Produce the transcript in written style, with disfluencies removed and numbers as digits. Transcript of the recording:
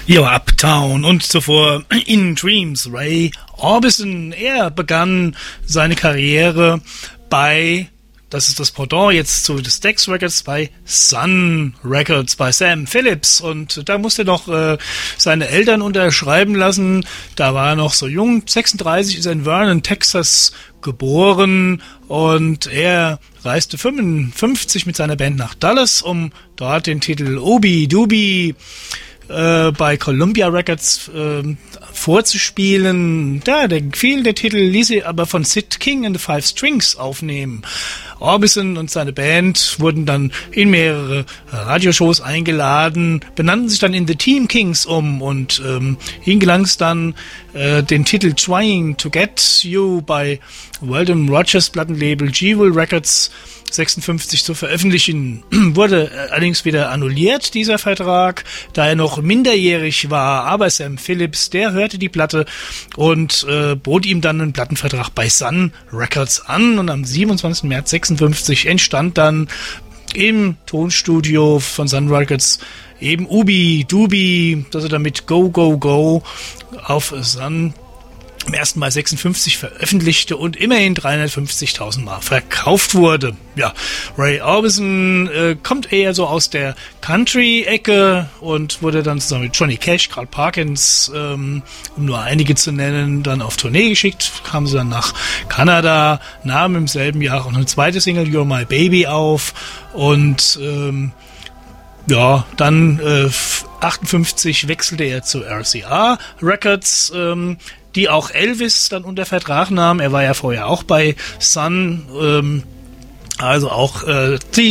Ja, Uptown und zuvor In Dreams, Ray Orbison. Er begann seine Karriere bei, das ist das Pendant jetzt zu The Stax Records, bei Sun Records, bei Sam Phillips. Und da musste er noch seine Eltern unterschreiben lassen. Da war er noch so jung. 36 ist er in Vernon, Texas geboren. Und er reiste 55 mit seiner Band nach Dallas, um dort den Titel Obi Doobie bei Columbia Records vorzuspielen. Da, der gefiel der Titel, ließ sie aber von Sid King and the Five Strings aufnehmen. Orbison und seine Band wurden dann in mehrere Radioshows eingeladen, benannten sich dann in The Team Kings um und ihnen gelang es dann, den Titel Trying to Get You bei Weldon Rogers Plattenlabel Jewel Records 56 zu veröffentlichen. Wurde allerdings wieder annulliert, dieser Vertrag, da er noch minderjährig war. Aber Sam Phillips, der hörte die Platte und bot ihm dann einen Plattenvertrag bei Sun Records an. Und am 27. März 56 entstand dann im Tonstudio von Sun Records eben Obi Doobie, das er damit Go Go Go auf Sun am 1. Mai 56 veröffentlichte und immerhin 350.000 Mal verkauft wurde. Ja, Ray Orbison kommt eher so aus der Country-Ecke und wurde dann zusammen mit Johnny Cash, Carl Perkins, um nur einige zu nennen, dann auf Tournee geschickt, kamen sie dann nach Kanada, nahmen im selben Jahr auch eine zweite Single, You're My Baby, auf und ja, dann 58 wechselte er zu RCA Records, die auch Elvis dann unter Vertrag nahm. Er war ja vorher auch bei Sun, also auch die